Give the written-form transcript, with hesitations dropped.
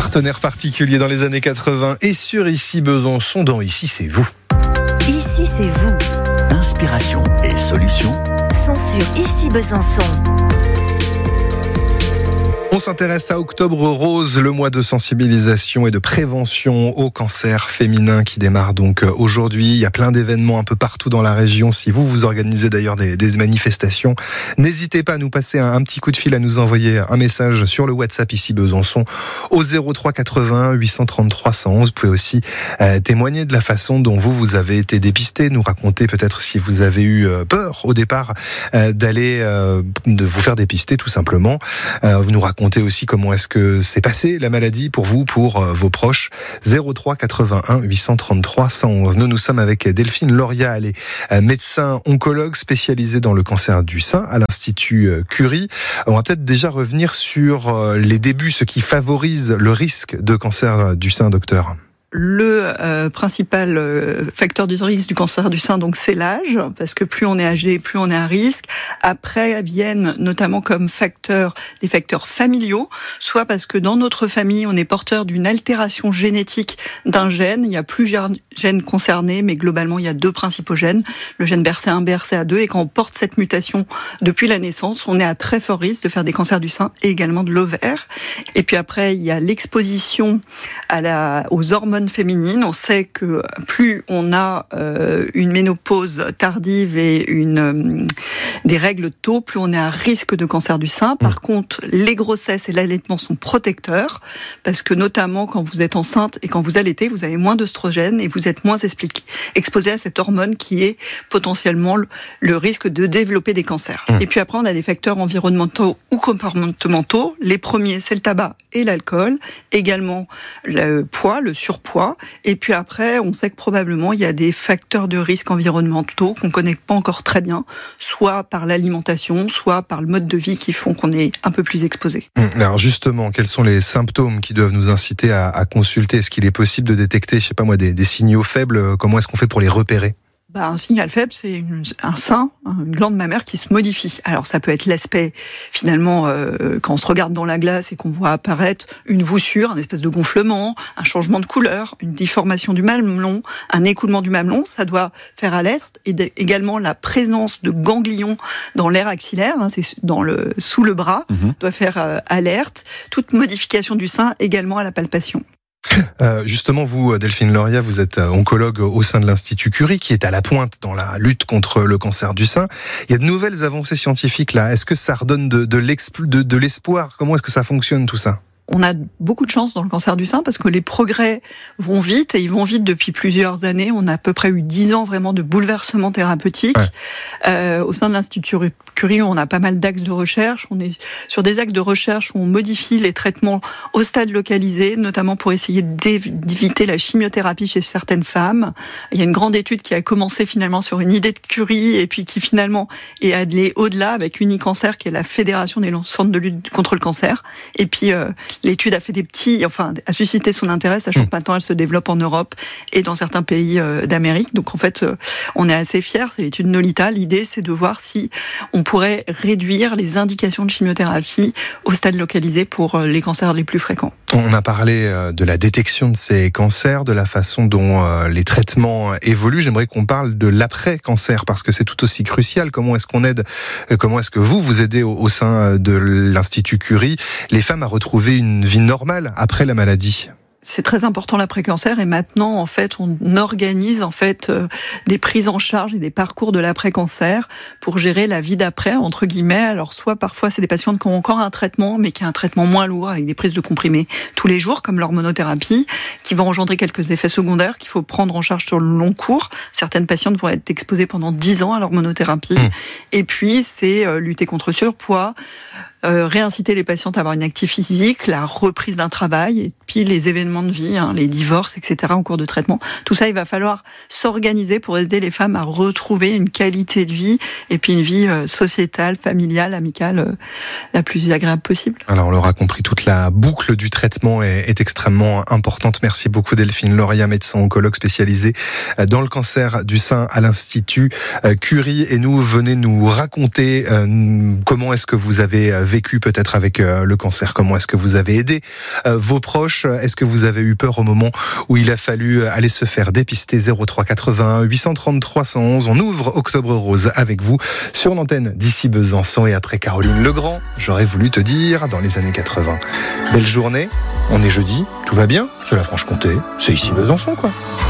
Partenaire particulier dans les années 80 et sur Ici Besançon, dans Ici c'est vous. Ici c'est vous. Inspiration et solutions sont sur Ici Besançon. On s'intéresse à Octobre Rose, le mois de sensibilisation et de prévention au cancer féminin qui démarre donc aujourd'hui. Il y a plein d'événements un peu partout dans la région. Si vous organisez d'ailleurs des manifestations, n'hésitez pas à nous passer un petit coup de fil, à nous envoyer un message sur le WhatsApp Ici Besançon au 03 80 833 111. Vous pouvez aussi témoigner de la façon dont vous avez été dépisté, nous raconter peut-être si vous avez eu peur au départ de vous faire dépister tout simplement. Vous nous racontez aussi comment est-ce que c'est passé la maladie pour vous, pour vos proches. 03 81 833 111. Nous sommes avec Delphine Loria, elle est médecin oncologue spécialisée dans le cancer du sein à l'Institut Curie. On va peut-être déjà revenir sur les débuts, ce qui favorise le risque de cancer du sein, docteur. Le principal facteur du risque du cancer du sein, donc, c'est l'âge, parce que plus on est âgé, plus on est à risque. Après viennent notamment comme des facteurs familiaux, soit parce que dans notre famille, on est porteur d'une altération génétique d'un gène. Il y a plusieurs gènes concernés, mais globalement, il y a deux principaux gènes, le gène BRCA1, BRCA2, et quand on porte cette mutation depuis la naissance, on est à très fort risque de faire des cancers du sein et également de l'ovaire. Et puis après, il y a l'exposition aux hormones féminines. On sait que plus on a une ménopause tardive et des règles tôt, plus on est à risque de cancer du sein. Par contre, les grossesses et l'allaitement sont protecteurs, parce que notamment quand vous êtes enceinte et quand vous allaitez, vous avez moins d'œstrogène et vous êtes moins exposé à cette hormone qui est potentiellement le risque de développer des cancers. Et puis après, on a des facteurs environnementaux ou comportementaux. Les premiers, c'est le tabac et l'alcool, également le poids, le surpoids. Et puis après, on sait que probablement il y a des facteurs de risque environnementaux qu'on connaît pas encore très bien, soit par l'alimentation, soit par le mode de vie qui font qu'on est un peu plus exposé. Alors justement, quels sont les symptômes qui doivent nous inciter à consulter ? Est-ce qu'il est possible de détecter, des signaux faibles ? Comment est-ce qu'on fait pour les repérer ? Un signal faible, c'est un sein, une glande mammaire qui se modifie. Alors ça peut être l'aspect, finalement, quand on se regarde dans la glace et qu'on voit apparaître une voussure, un espèce de gonflement, un changement de couleur, une déformation du mamelon, un écoulement du mamelon, ça doit faire alerte. Et également la présence de ganglions dans l'aire axillaire, c'est sous le bras, doit faire alerte. Toute modification du sein également à la palpation. Justement, vous, Delphine Loria, vous êtes oncologue au sein de l'Institut Curie, qui est à la pointe dans la lutte contre le cancer du sein. Il y a de nouvelles avancées scientifiques là. Est-ce que ça redonne de l'espoir ? Comment est-ce que ça fonctionne tout ça ? On a beaucoup de chance dans le cancer du sein parce que les progrès vont vite et ils vont vite depuis plusieurs années. On a à peu près eu 10 ans vraiment de bouleversements thérapeutiques. Au sein de l'Institut Curie, on a pas mal d'axes de recherche. On est sur des axes de recherche où on modifie les traitements au stade localisé, notamment pour essayer d'éviter la chimiothérapie chez certaines femmes. Il y a une grande étude qui a commencé finalement sur une idée de Curie et puis qui finalement est allée au-delà avec Unicancer, qui est la fédération des centres de lutte contre le cancer. Et puis l'étude a fait a suscité son intérêt, sachant que maintenant elle se développe en Europe et dans certains pays d'Amérique. Donc en fait, on est assez fiers. C'est l'étude Nolita. L'idée, c'est de voir si on pourrait réduire les indications de chimiothérapie au stade localisé pour les cancers les plus fréquents. On a parlé de la détection de ces cancers, de la façon dont les traitements évoluent. J'aimerais qu'on parle de l'après-cancer, parce que c'est tout aussi crucial. Comment est-ce qu'on aide, comment est-ce que vous aidez au sein de l'Institut Curie les femmes à retrouver une vie normale après la maladie ? C'est très important l'après-cancer et maintenant en fait on organise des prises en charge et des parcours de l'après-cancer pour gérer la vie d'après entre guillemets. Alors soit parfois c'est des patients qui ont encore un traitement mais qui a un traitement moins lourd avec des prises de comprimés tous les jours comme l'hormonothérapie qui vont engendrer quelques effets secondaires qu'il faut prendre en charge sur le long cours. Certaines patientes vont être exposées pendant 10 ans à l'hormonothérapie. Et puis c'est lutter contre le surpoids, réinciter les patientes à avoir une activité physique, la reprise d'un travail et puis les événements de vie, les divorces, etc. en cours de traitement. Tout ça, il va falloir s'organiser pour aider les femmes à retrouver une qualité de vie et puis une vie sociétale, familiale, amicale la plus agréable possible. Alors on l'aura compris, toute la boucle du traitement est extrêmement importante. Merci beaucoup Delphine Loria, médecin oncologue spécialisé dans le cancer du sein à l'Institut Curie. Et venez nous raconter comment est-ce que vous avez vécu peut-être avec le cancer? Comment est-ce que vous avez aidé vos proches? Est-ce que vous avez eu peur au moment où il a fallu aller se faire dépister? 03 81 830 311. On ouvre Octobre Rose avec vous sur l'antenne d'Ici Besançon. Et après Caroline Legrand, j'aurais voulu te dire, dans les années 80. Belle journée, on est jeudi, tout va bien, c'est la Franche-Comté, c'est Ici Besançon quoi.